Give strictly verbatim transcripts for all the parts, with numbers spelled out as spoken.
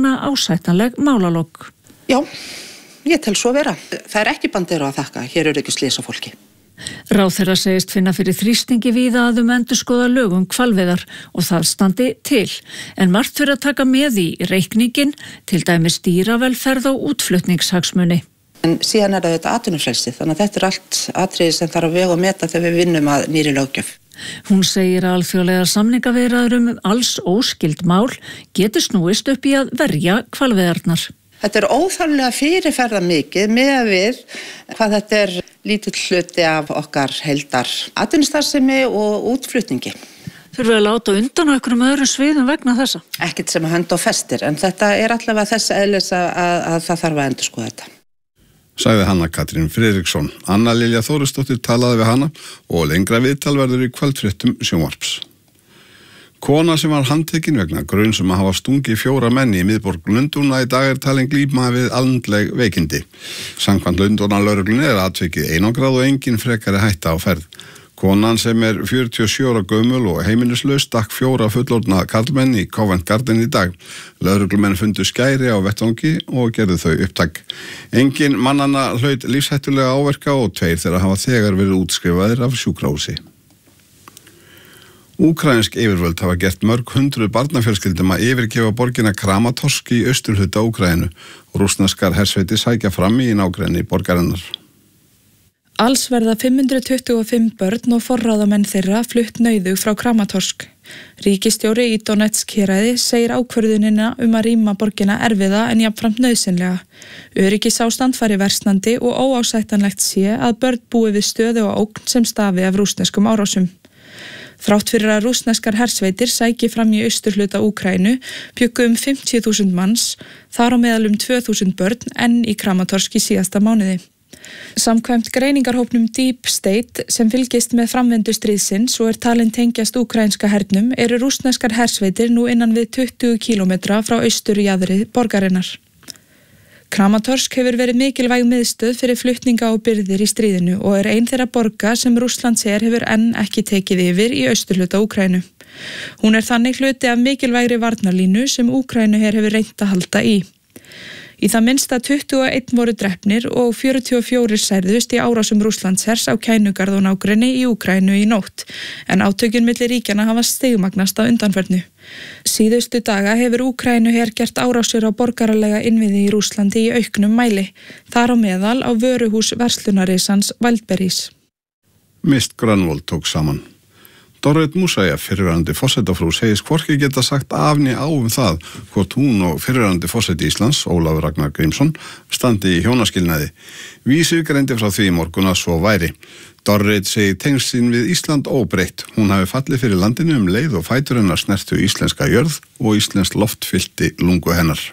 hana ásættanleg málalok. Já, ég tel svo vera. Það er ekki Bandera að þakka, hér eru ekki slys á fólki. Ráðherra segist finna fyrir þrýstingi víða að um endurskoða lögum hvalveiðar og það standi til, en margt fyrir að taka með í reikningin, til dæmis dýravelferð og útflutningshagsmuni. En síðan er það þetta atvinnufrelsi, þannig að þetta er allt atriði sem þarf að vega og meta þegar við vinnum að nýri löggjöf. Hún segir að alþjóðlegar samningaviðræður um alls óskyld mál geti snúist upp í að verja hvalveiðarnar. Þetta er óþarflega fyrirferða mikið með að við hvað þetta er lítill hluti af okkar heildar atvinnustarfsemi og útflutningi. Þurfum við að láta undan á einhverjum öðrum sviðum vegna þessa? Ekkert sem að hönd og festir, en þetta er allavega þess eðlis að, að, að það þarf að endurskoða þetta. Sagði Hanna Katrín Friðriksson. Anna Lilja Þórisdóttir talaði við hana og lengra viðtal verður í kvöldfréttum sjónvarps. Kona sem var handtekin vegna gruns um að hafa stungið fjóra menn í miðborg Lundúna í dag er talin glíma við andleg veikindi. Samkvæmt Lundúna lögreglunni er atvikið einangrað og engin frekari hætta á ferð. Konan sem er fjörutíu og sjö ára gömul og heimilislaus stakk fjóra fullorðna karlmenn í Covent Garden í dag. Lögreglumenn fundu skæri á vettvangi og gerðu þau upptak. Engin mannanna hlaut lífshættulega áverka og tveir þeirra hafa þegar verið útskrifaðir af sjúkrahúsi. Úkraínsk yfirvöld hafa gert mörg hundruð barnafjölskyldum að yfirgefa borgina Kramatorsk í austurhluta Úkraínu og rússneskar hersveitir sækja fram í nágrenni borgarinnar. Alls verða fimm hundruð tuttugu og fimm börn og forráðamenn þeirra flutt nauðug frá Kramatorsk. Ríkisstjóri í Donetsk héraði segir ákvörðunina um að rýma borgina erfiða en jafnframt nauðsynlega. Öryggisástand fari versnandi og óásættanlegt sé að börn búi við stöðu og ógn sem stafi af rússneskum árásum. Þrátt fyrir að rússneskar hersveitir sæki fram í austurhluta Úkraínu bjuggu um fimmtíu þúsund manns, þar á meðal um tvö þúsund börn enn í Kramatorsk í síðasta mánuði. Samkvæmt greiningarhópnum Deep State sem fylgist með framvindu stríðsins og er talin tengjast úkraínska hernum eru rússneskar hersveitir nú innan við tuttugu kílómetra frá austurjaðri borgarinnar. Kramatorsk hefur verið mikilvæg miðstöð fyrir flutninga og birgðir í stríðinu og er ein þeirra borga sem Rússlandsher hefur enn ekki tekið yfir í austurhluta Úkraínu. Hún er þannig hluti af mikilvægri varnarlínu sem Úkraínuher hefur reynt að halda í. Í það minnsta tuttugu og eitt voru drepnir og fjörutíu og fjórir særðust í árásum Rússlandshers á Kænugarð og nágrenni í Úkraínu í nótt, en átökin milli ríkjanna hafa stigmagnast á undanförnu. Síðustu daga hefur Úkraínuher gert árásir á borgaralega innviði í Rússlandi í auknum mæli, þar á meðal á vöruhús verslunarisans Wildberries. Mist Grönvold tók saman. Dorrit Musayev, fyrrverandi forsetafrú, segist hvorki geta sagt afni á um það hvort hún og fyrrverandi forseti Íslands, Ólafur Ragnar Grímsson, standi í hjónaskilnaði. Vísir greindi frá því í morgun að svo væri. Dorrit segir tengsl sín við Ísland óbreytt. Hún hafi fallið fyrir landinu um leið og fætur hennar snertu íslenska jörð og íslenskt loft fyllti lungu hennar.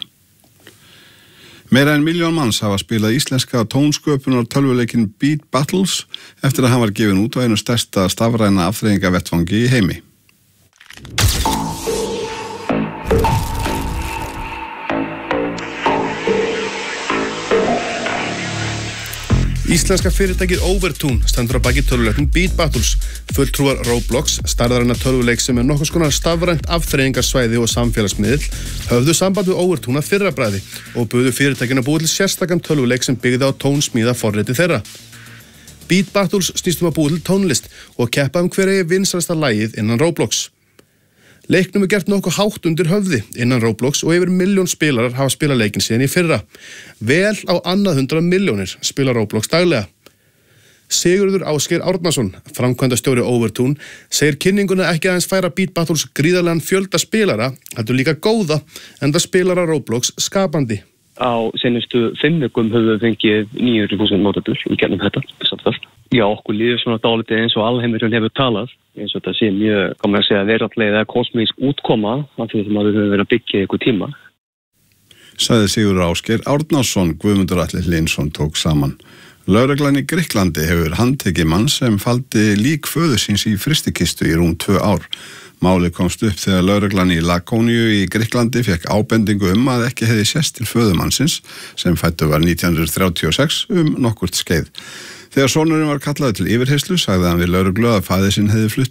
Meira en milljón manns hafa spilað íslenska tónsköpunar tölvuleikin Beat Battles eftir að hann var gefin út á einu stærsta stafræna afþreyingavettvangi í heimi. Íslenska fyrirtækið Overtune stendur á baki tölvuleiknum Beat Battles, fulltrúar Roblox, stærðarinnar tölvuleik sem er nokkurs konar stafrænt afþreyingarsvæði og samfélagsmiðl, höfðu samband við Overtune að fyrra bragði og buðu fyrirtækinu að búa til sérstakan tölvuleik sem byggði á tónsmíða forriti þeirra. Beat Battles snýst um að búa til tónlist og keppa um hver eigi vinsælasta lagið innan Roblox. Leiknum er gert nokkuð hátt undir höfði innan Roblox og yfir milljón spilarar hafa spilað leikinn síðan í fyrra. Vel á annað hundrað milljónir spila Roblox daglega. Sigurður Ásgeir Árnason, framkvæmdastjóri Overtune, segir kynninguna ekki aðeins færa Beat Battles gríðarlegan fjölda spilara, heldur líka góða, enda spilara Roblox skapandi. Á senustu fimm vikum höfum við fengið níu hundruð þúsund notendur í gegnum þetta samtal. Já, okkur líður svona dálítið eins og alheimurinn hefur talað, eins og þetta sé mjög, kann man segja, veraldleg eða kosmísk útkoma af því sem við höfum verið að byggja ykkur tíma. Sagði Sigurður Ásgeir Árnason, Guðmundur Atli Hlynsson tók saman. Lögreglan í Grikklandi hefur handtekið mann sem faldi lík föður síns í frystikistu í rúm tvö ár. Málið komst upp þegar lögreglan í Lakóníu í Grikklandi fekk ábendingu um að ekki hefði sést til föðumannsins sem fæddur var nítján hundruð þrjátíu og sex um nokkurt skeið. Þegar sonurinn var kallaður til yfirheyrslu sagði hann við lögreglu að faðir sinn hefði flutt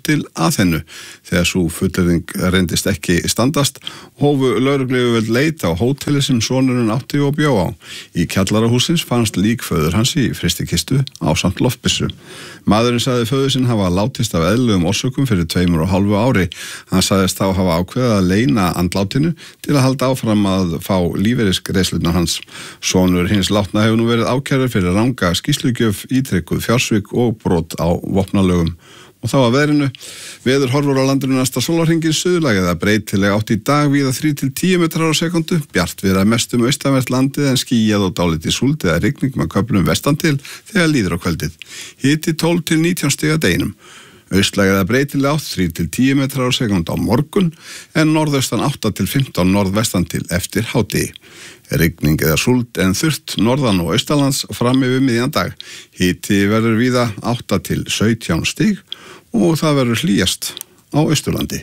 til Aþenu. Þegar svo fullyrðing reyndist ekki standast, hófu lögregluyfirvöld leit á hóteli sem sonurinn átti og bjó á. Í kjallarahúsins fannst lík föður hans í frystikistu ásamt loftbyssu. Maðurinn sagði föður sinn hafa látist af eðlilegum orsökum fyrir tveimur og hálfu ári. Hann sagðist þá hafa ákveðið að leyna andlátinu til að halda áfram að fá lífeyrisgreiðslurnar hans. Sonur hins látna hefur nú verið ákærður fyrir ranga skýrslugjöf, ítrekuð fjársvik og brot á vopnalögum. Og þá að veðrinu. Veður horfur á landinu næsta sólarhringin suðlæg eða breytileg átt í dag víða þrír til tíu metrar á sekundu. Bjart viðra mestum austanvert landið en skýjað og dálítið súld eða rigning með köflum vestan til þegar líður á kvöldið. Hiti tólf til nítján stig að deginum. Austlæg eða breytileg átt þrír til tíu metrar á sekundu á morgun en norðaustan átta til fimmtán norðvestan til eftir hádegi. Rigning eða súld en þurrt norðan og austalands fram yfir miðjan dag. Hiti verður víða átta til sautján stig og það verður hlýjast á Austurlandi.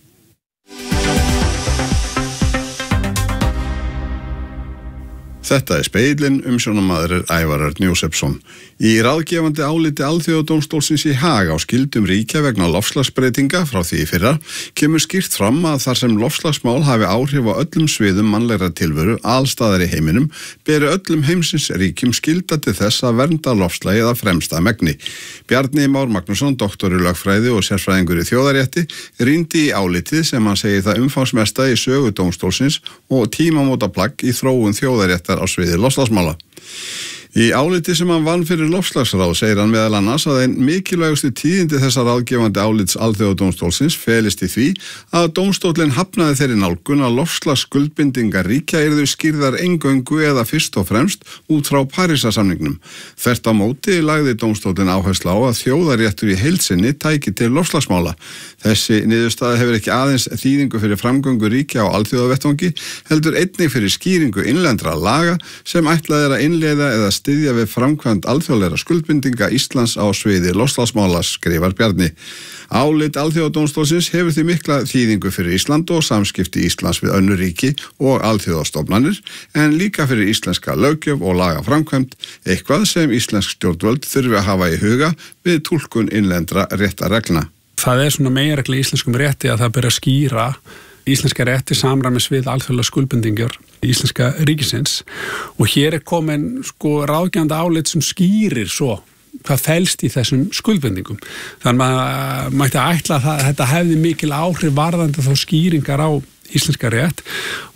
Þetta er Speillinn, umsjónarmaður er Ævar Örn Jósefsson. Í ráðgefandi áliti Alþjóðadómstólsins í Haag á skyldum ríkja vegna loftslagsbreytinga frá því í fyrra kemur skýrt fram að þar sem loftslagsmál hafi áhrif á öllum sviðum mannlegra tilveru alstaðar í heiminum beri öllum heimsins ríkjum skylda til þess að vernda loftslagið að fremsta megni. Bjarni Már Magnússon, doktor í lögfræði og sérfræðingur í þjóðarétti, rýndi í álitið sem hann segir það umfangsmesta í sögu dómstólsins og tímamótaplagg í þróun þjóðaréttar á sviði loftslagsmála. Í áliti sem hann vann fyrir loftslagsráð segir hann meðal annars að einn mikilvægustu tíðindi þessa ráðgefandi álits Alþjóðadómstólsins felist í því að dómstóllinn hafnaði þeirri nálgun að loftslagsskuldbindingar ríkja yrðu skýrðar eingöngu eða fyrst og fremst út frá Parísarsamningnum. Þvert á móti lagði dómstóllinn áherslu á að þjóðaréttur í heild sinni tæki til loftslagsmála. Þessi niðurstaða hefur ekki aðeins þýðingu fyrir framgöngu ríkja á alþjóðavettvangi, heldur einnig fyrir skýringu innlendra laga sem ætlað er að innleiða eða styðja við framkvæmd alþjóðlegra skuldbindinga Íslands á sviði loftslagsmála, skrifar Bjarni. Álit Alþjóðadómstólsins hefur því mikla þýðingu fyrir Ísland og samskipti Íslands við önnur ríki og alþjóðastofnanir, en líka fyrir íslenska löggjöf og lagaframkvæmd, eitthvað sem íslensk stjórnvöld þurfi að hafa í huga við túlkun innlendra réttarreglna. Það er svona meginregla í íslenskum rétti að það byrja að skýra íslenska rétti samræmis við alþjóðlega skuldbindingar íslenska ríkisins og hér er komin sko ráðgjandi álit sem skýrir svo hvað felst í þessum skuldbindingum. Þannig að mætti ætla að það, þetta hefði mikil áhrif varðandi þá skýringar á íslenska rétt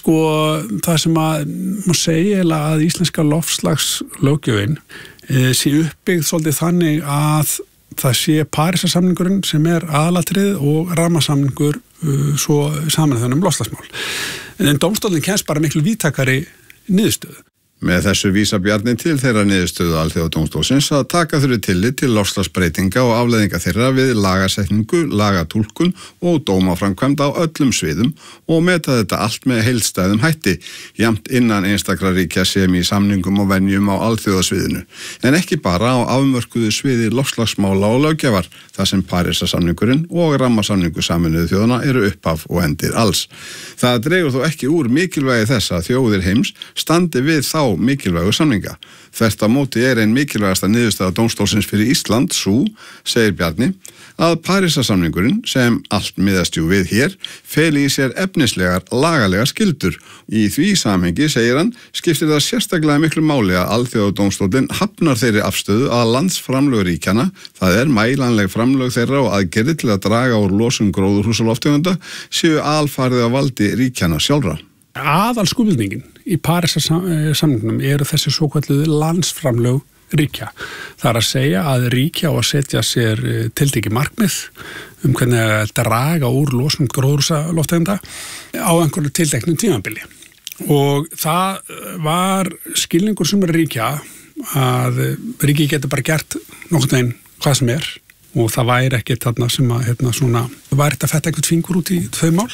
og það sem að má segja að íslenska loftslagslöggjöfin e, sé uppbyggð svolítið þannig að það sé Parísarsamningurinn sem er aðalatrið og rammasamningur uh, svo saman þennum loftslagsmál. En dómstóllinn kemst bara miklu víðtækari niðurstöðu. Með þessu vísa Bjarni til þeirra niðurstöðu Alþjóðadómstólsins að taka þurfi tillit til loftslagsbreytinga og afleiðinga þeirra við lagasetningu, lagatúlkun og dómaframkvæmd á öllum sviðum og meta þetta allt með heildstæðum hætti, jafnt innan einstakra ríkja sem í samningum og venjum á alþjóðasviðinu, en ekki bara á afmörkuðu sviði loftslagsmála og löggjafar, þar sem Parísarsamningurinn og rammasamningu Sameinuðu þjóðanna eru upphaf og endir alls. Það dregur þó ekki úr mikilvægi þess að þjóðir heims standi við þá mikilvægu samninga. Þvert á móti er ein mikilvægasta niðurstaða dómstólsins fyrir Ísland sú, segir Bjarni, að Parísarsamningurinn, sem allt miðast jú við hér, feli í sér efnislegar lagalegar skyldur. Í því samhengi, segir hann, skiptir það sérstaklega miklu máli að Alþjóðadómstóllinn hafnar þeirri afstöðu að landsframlög ríkjanna, það er mælanleg framlög þeirra og aðgerðir til að draga úr losun gróðurhúsalofttegunda, séu alfarið á valdi ríkjanna sjálfra. Aðal skuldbindingin í Parísarsamningnum eru þessi svokölluðu landsframlög ríkja. Það er að segja að ríkja á að setja sér tiltekið markmið um hvernig að draga úr losun gróðurhúsalofttegunda á einhverju tilteknum tímabili. Og það var skilningur sem er ríkja að ríki getur bara gert nokkurn veginn hvað sem er og það væri ekki þarna sem að hérna svona, væri þetta fett einhvern fingur út í þau mál.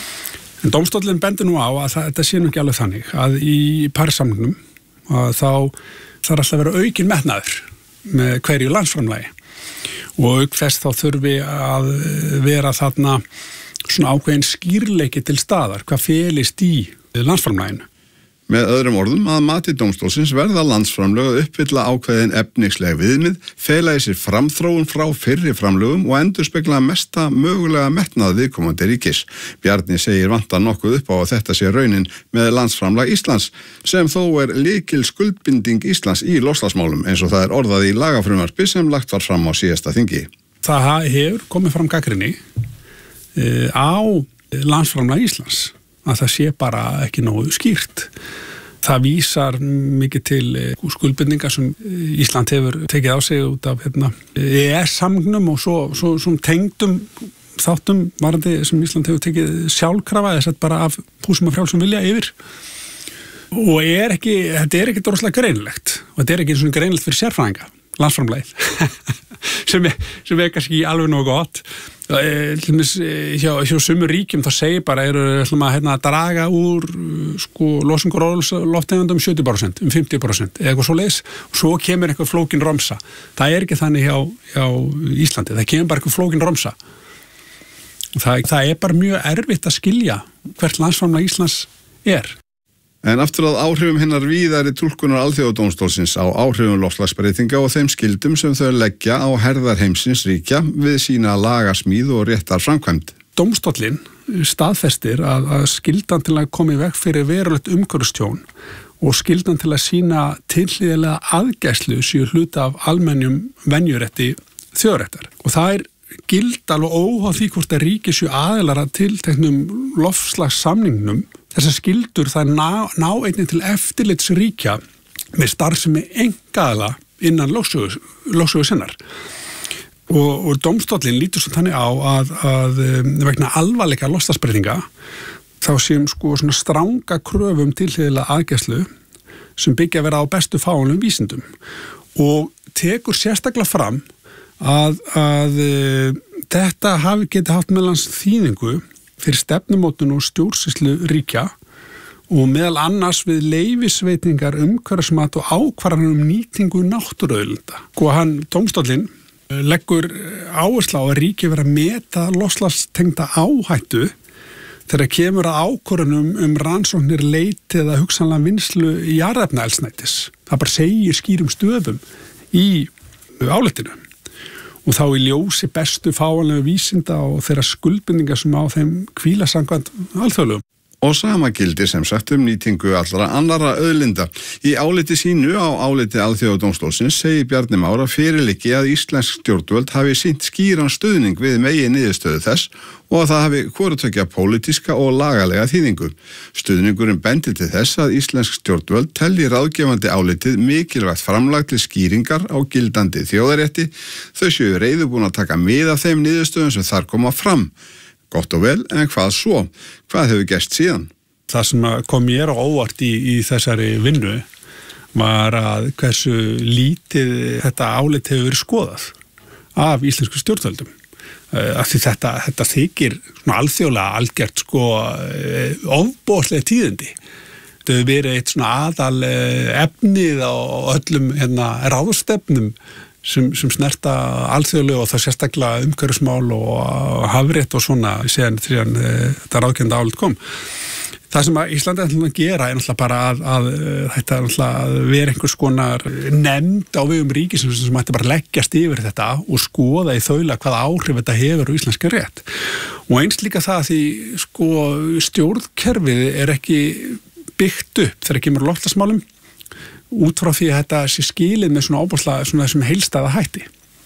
En dómstóllinn bendir nú á að það, þetta sé nú ekki alveg þannig að í Parísarsamningnum að þá þarf alltaf að vera aukin metnaður með hverju landsframlagi og auk þess þá þurfi að vera þarna svona ákveðin skýrleiki til staðar hvað felist í landsframlaginu. Með öðrum orðum að mati dómstólsins verða landsframlög að uppfylla ákveðin efnisleg viðmið, fela í sér framþróun frá fyrri framlögum og endurspegla mesta mögulega metnað viðkomandi ríkis. Bjarni segir vantar nokkuð upp á að þetta sé raunin með landsframlag Íslands, sem þó er lykil skuldbinding Íslands í loftslagsmálum eins og það er orðað í lagafrumvarpi sem lagt var fram á síðasta þingi. Það hefur komið fram gagnrýni e, á landsframlag Íslands, að það sé bara ekki nógu skýrt. Það vísar mikið til skuldbindingar sem Ísland hefur tekið á sig út af hérna, E E S-samningnum og svo, svo, svo tengdum þáttum varandi sem Ísland hefur tekið sjálfkrafa eða sett bara af púsum og frjálsum vilja yfir. Og er ekki, þetta er ekki dórslega greinilegt og þetta er ekki eins og greinilegt fyrir sérfræðinga, landsframlagið, sem, sem er kannski alveg nógu gott. Hjá, hjá sumur ríkjum þá segir bara eru að hérna, draga úr sko, losungur lofttegundum um sjötíu prósent, um fimmtíu prósent eða eitthvað svo leiðis og svo kemur eitthvað flókin romsa. Það er ekki þannig hjá, hjá Íslandi, það kemur bara eitthvað flókin romsa. Það, það er bara mjög erfitt að skilja hvert landsframlag Íslands er. En aftur að áhrifum hinnar víðari túlkunar alþjóðadómstólsins á áhrifum loftslagsbreytinga og þeim skildum sem þau leggja á herðar heimsins ríkja við sína lagasmíð og réttar framkvæmd. Dómstóllinn staðfestir að, að skildan til að koma í veg fyrir verulegt umhverfistjón og skildan til að sína tilhlýðilega aðgæslu séu hluta af almennum venjurétti þjóðréttar. Og það er gild alveg óháð því hvort að ríki séu aðilar að tilteknum loftslagssamningnum. Þessar skildur það ná, ná einnig til eftirlitsríkja með starfsemi einkaaðila innan lögsögu sinnar. Og, og dómstóllinn lítur svo þannig á að, að vegna alvarleika loftslagsbreytinga þá séum sko svona stranga kröfum tilhlýðilega aðgæslu sem byggja vera á bestu fáanlegum vísindum og tekur sérstaklega fram að, að þetta hafi getið haft meðlans þýðingu fyrir stefnumótun og stjórnsýslu ríkja og meðal annars við leyfisveitingar umhverfismat og ákvarðanir um nýtingu náttúruauðlinda. Og hann, dómstóllinn, leggur áherslu á að ríki vera að meta loftslagstengda áhættu þegar kemur að ákvörðunum um rannsóknir leiti eða hugsanlega vinnslu í jarðefnaeldsneytis. Það bara segir skýrum stöðum í álitinu. Og þá í ljósi bestu fáanlegu vísinda og þeirra skuldbindingar sem á þeim hvíla samkvæmt alþjóðlegum. Og sama gildir sem sagt um nýtingu allra annarra auðlinda. Í áliti sínu á áliti Alþjóðadómstólsins segir Bjarni Már að fyrirliggi að íslensk stjórnvöld hafi sýnt skýran stuðning við megin niðurstöðu þess og að það hafi hvorutveggja pólitíska og lagalega þýðingu. Stuðningurinn bendir til þess að íslensk stjórnvöld telji ráðgefandi álitið mikilvægt framlag til skýringar á gildandi þjóðarétti, þau séu reiðubúin að taka mið af þeim niðurstöðum sem þar koma fram. Gott og vel, en hvað svo? Hvað hefur gerst síðan? Það sem kom mér á óvart í, í þessari vinnu var að hversu lítið þetta álit hefur verið skoðað af íslensku stjórnvöldum. Af því þetta, þetta þykir svona alþjóðlega algjört sko ofboðslega tíðindi. Þetta hefur verið eitt svona aðal efnið á öllum hérna, ráðstefnum sem, sem snerta alþjóðlega og það sérstaklega umhverfismál og hafrétt og svona síðan því að þetta ráðgefandi álit kom. Það sem að Íslandi er að gera er náttúrulega bara að, að þetta er náttúrulega að vera einhvers konar nefnd á vegum ríkisins sem, sem ætti bara leggjast yfir þetta og skoða í þaula hvaða áhrif þetta hefur á íslenska rétt. Og eins líka það að því sko stjórnkerfið er ekki byggt upp þegar kemur loftslagsmálum út frá því að þetta sé skilið með svona ábúrslega svona þessum heilstæða hætti.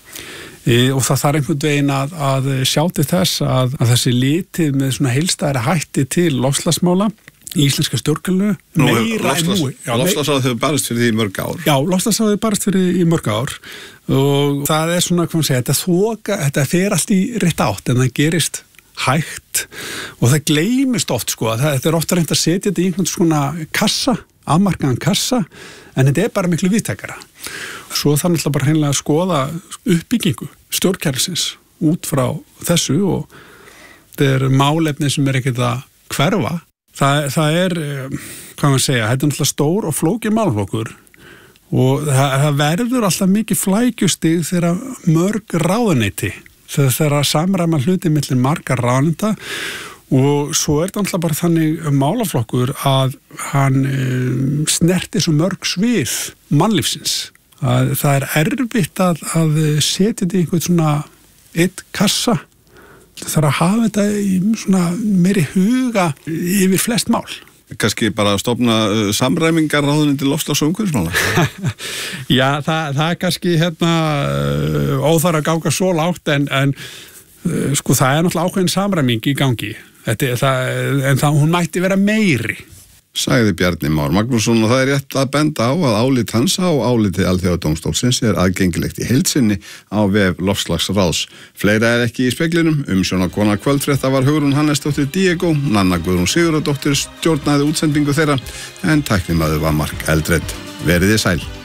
E, og það þarf einhvern veginn að, að sjá til þess að, að þessi litið með svona heilstæðari hætti til loftslagsmála í íslenska stjórnkerfinu meira en nú. Loftslagsáð hefur barist fyrir því í mörg ár. Já, loftslagsáð hefur barist fyrir því í mörg ár og það er svona, hvað maður segja, þetta þoka, þetta fer allt í rétt átt en það gerist hægt og það gleymist oft sko, það, þetta er ofta reynt að setja þetta í einhvern svona kassa, afmarkaðan kassa, en þetta er bara miklu viðtækara. Svo þarf náttúrulega bara hreinlega að skoða uppbyggingu stjórnkerfisins út frá þessu og þetta er málefni sem er ekkert að hverfa. Það, það er, hvað maður segja, þetta er náttúrulega stór og flókið málflokkur og það, það verður alltaf mikið flækjustig þegar mörg ráðuneyti þegar það samræma hluti millir margar ráðuneyta Og svo er þetta alltaf bara þannig málaflokkur að hann um, snerti svo mörg svið mannlífsins. Að það er erfitt að, að setja þetta í einhvern svona eitt kassa. Það þarf að hafa þetta í svona meiri huga yfir flest mál. Kannski bara að stofna samræmingar ráðunni til loftslags- og umhverfismála. Já, það, það er kannski hérna óþarf að ganga svo lágt en, en sko það er náttúrulega ákveðin samræming í gangi. Þetta, það, en það, hún mætti vera meiri. Sagði Bjarni Már Magnússon og það er rétt að benda á að álit hans á áliti Alþjóðadómstólsins er aðgengilegt í heild sinni á vef loftslagsráðs. Fleira er ekki í speglinum, umsjónarkona kvöldfrétta var Hugrún Hannesdóttir Diego, Nanna Guðrún Sigurðardóttir stjórnaði útsendingu þeirra en tæknimaður var Mark Eldred. Veriði sæl.